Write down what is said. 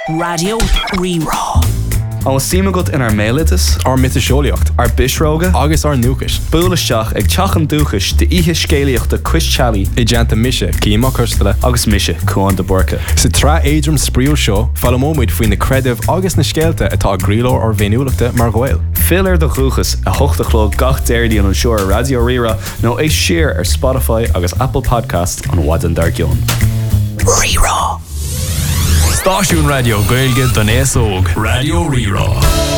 Radio Rerá. An símagat in mélitas, ar mit seolaíocht, ar bisróga, agus ar nuachas. Búlaisteach ag teachan dúchas de ihe scéalaíochta Chris I deanta mise, címa custala. agus mise chuan de borca. Sa tra éidrim spríúil seo, fallamóid faoin na creidimh agus na scéalta atá gríló ar bhéniúlachta mar gohfuil. Filar de chuchas a hochtachló gach déirdí an seoir Radio Rerá nó é siar ar Spotify agus Apple Podcast an Wadan Dargion. Rerá. Stáisiún radio Gaeilge don éasóg. Radio Rerá.